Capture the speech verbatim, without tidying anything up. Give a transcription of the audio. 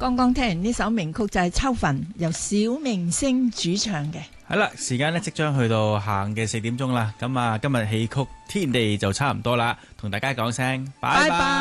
剛剛聽完呢首名曲就係《秋墳》，由小明星主唱嘅。 係啦，時間咧即將去到下午嘅四點鐘啦，咁啊今日戲曲天地就差唔多啦，同大家講聲拜拜。